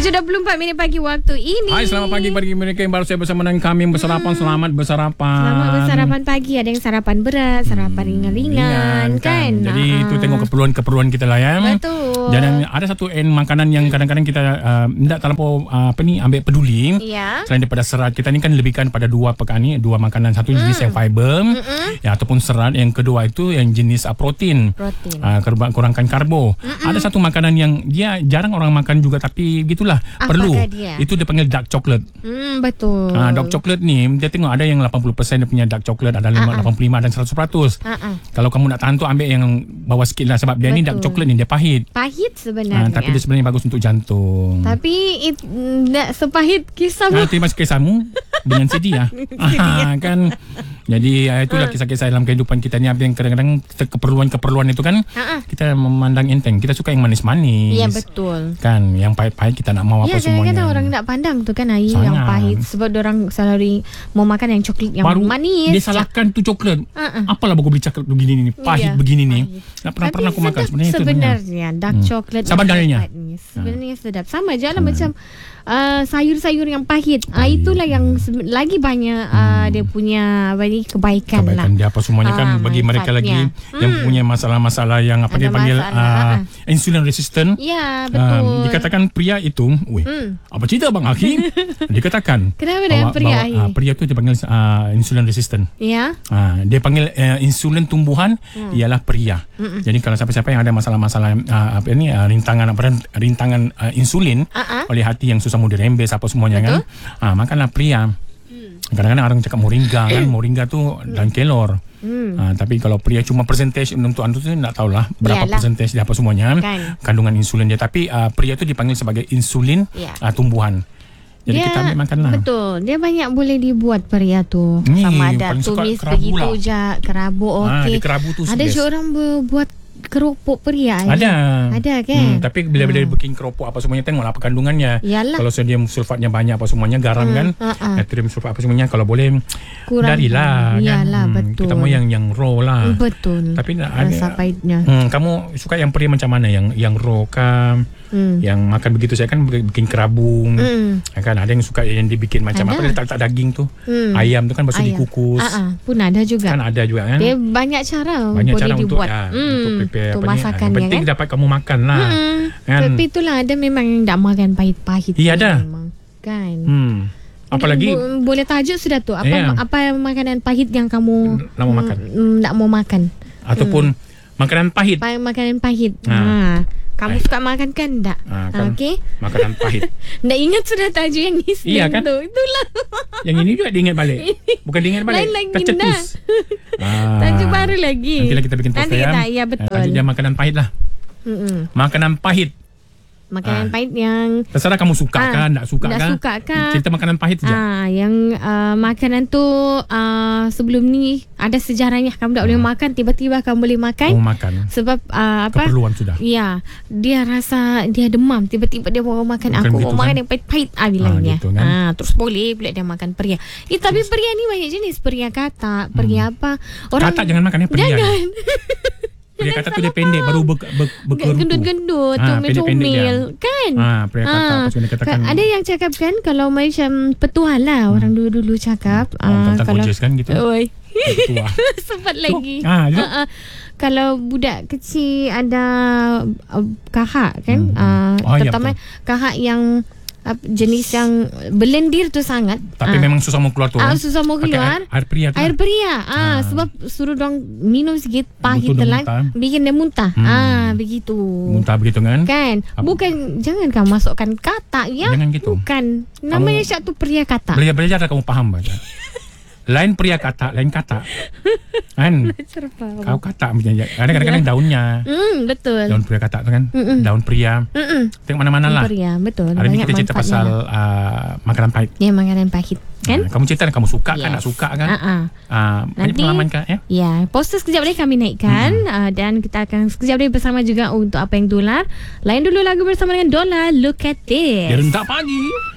7.24 pagi waktu ini. Hai, selamat pagi bagi mereka yang baru saya bersama dengan kami bersarapan. Selamat bersarapan. Selamat bersarapan pagi. Ada yang sarapan berat, sarapan ringan-ringan kan. Jadi itu tengok keperluan kita lah ya. Betul. Dan ada satu makanan yang kadang-kadang kita tidak terlalu ambil peduli. Ya. Selain daripada serat, kita ni kan lebihkan pada dua makanan. Satu jenis yang fiber, ya, ataupun serat. Yang kedua itu yang jenis protein. Kurangkan karbo. Ada satu makanan yang dia jarang orang makan juga, tapi gitulah perlu. Dia? Itu dia panggil dark chocolate. Betul. Dark chocolate ni dia tengok ada yang 80% dia punya dark chocolate, ada 85 dan 100%. Kalau kamu nak tahan tu, ambil yang bawah sikit lah, sebab dia ni dark chocolate ni dia pahit. Pahit sebenarnya. Tapi dia sebenarnya bagus untuk jantung. Tapi tak sepahit kisahmu. Terima kasih kisahmu dengan sedih lah. Kan. Jadi itulah kisah-kisah dalam kehidupan kita ni. Yang kadang-kadang keperluan itu kan kita memandang enteng. Kita suka yang manis-manis. Ya, betul. Kan, yang pahit-pahit kita nak mau apa semuanya. Kadang-kadang orang tak pandang tu kan air yang pahit, sebab orang selalu mau makan yang coklat yang baru manis. Dia salahkan tu coklat. Apalah bagus beli coklat begini ni, pahit begini ni. Tak pernah aku makan sebenarnya dark chocolate sebenarnya sedap. Sama je lah macam sayur-sayur yang pahit. Itulah yang lagi banyak dia punya kebaikan lah. Dia apa semuanya kan bagi mereka lagi yang punya masalah-masalah yang apa dia panggil insulin resistant. Ya, betul. Dikatakan pria itu, apa cerita Bang Hakim? Dikatakan kenapa dengan pria? Pria itu dipanggil insulin resistant. Ya. Dia panggil insulin tumbuhan ialah pria. Jadi kalau siapa-siapa yang ada masalah-masalah rintangan insulin oleh hati yang susah mau dirembes apa semuanya, betul, kan, makanlah pria. Kadang-kadang orang cakap moringa kan, moringa tu dan kelor. Tapi kalau pria cuma persentage untuk tu tak tahulah berapa persentage dia apa semuanya kan, kandungan insulin dia. Tapi pria tu dipanggil sebagai insulin tumbuhan. Jadi dia, kita ambil makanlah. Betul. Dia banyak boleh dibuat pria tu. Sama ada tumis begitu je, kerabu okey. Ada je orang buat keropok pria. Ada kan. Tapi bila bikin keropok apa semuanya, tengoklah apa kandungannya. Yalah. Kalau sodium sulfatnya banyak apa semuanya, garam kan, natrium sulfat apa semuanya, kalau boleh kurang darilah. Yalah, kan. betul. Kita mau yang raw lah. Betul. Tapi rasa pahitnya. Kamu suka yang pria macam mana? Yang raw kah? Yang makan begitu saya kan bikin kerabung. Kan ada yang suka yang dibikin macam apa, dia letak daging tu. Ayam tu kan baru dikukus. Pun ada juga. Kan ada juga kan. Dia banyak cara untuk dibuat. Untuk prepare apa masakannya ni. Penting kan? dapat kamu makan lah. Kan? Tapi itulah ada memang yang tak makan pahit-pahit. Iya ada. Memang. Kan. Apalagi boleh tajuk sudah tu. Apa makanan pahit yang kamu nak mau makan? Ataupun makanan pahit. Makanan pahit. Kamu suka makan kan tak? Okey. Makanan pahit. Nak ingat sudah tajuk yang ni. Iya kan? Itulah. Yang ini juga diingat balik. Bukan diingat balik. Tercetus. Tajuk baru lagi. Nanti kita bikin poster ya. Ya, betul. Tajuk dia makanan pahit lah. Makanan pahit. Makanan pahit yang terserah kamu suka kan, tak suka kan. Cerita makanan pahit saja. Yang makanan tu sebelum ni ada sejarahnya. Kamu tak boleh makan, tiba-tiba kamu boleh makan. Makan. Sebab keperluan sudah. Ya, dia rasa dia demam, tiba-tiba dia mau makan. Bukan aku mau makan yang pahit-pahit bilangnya. Gitu, kan? Terus boleh pula dia makan peria. Tapi peria ni banyak jenis. Peria katak, peria apa. Katak jangan makan ya, peria. Jangan. Dia kata tu dia pendek, baru berkerutu. Gendut-gendut, tumil-tumil kan. Pria kata apa sebenarnya katakan. Ada yang cakap kan, kalau macam petualang lah, orang dulu cakap. Tentang kalau kan gitu. Oi. Sempat lagi. Kalau budak kecil ada kahak kan, terutama kahak yang jenis yang belendir tu sangat. Tapi memang susah mau keluar tu. Susah mau keluar. Air peria tu. Air peria. Sebab suruh dong minum sikit pahit telan, bikin dia muntah. Begitu. Muntah begitu kan? Kan. Bukan, jangan kamu masukkan katak ya. Jangan gitu. Bukan. Namanya satu peria katak. Belajar kamu faham baca. Lain pria katak, lain katak. Kan? Kau katak punya. Ada kadang-kadang daunnya. Betul. Daun pria katak tu kan? Daun pria. Tengok mana-mana lah. Pria, betul. Hari ni kita cerita pasal makanan pahit. Ya, makanan pahit. Kan? Kamu cerita kamu suka kan, tak suka kan? Banyak pengalaman kan? Ya, poster sekejap lagi kami naikkan. Dan kita akan sekejap lagi bersama juga untuk apa yang dolar. Lain dulu lagu bersama dengan Dolar, Look at This. Dia rentak pagi.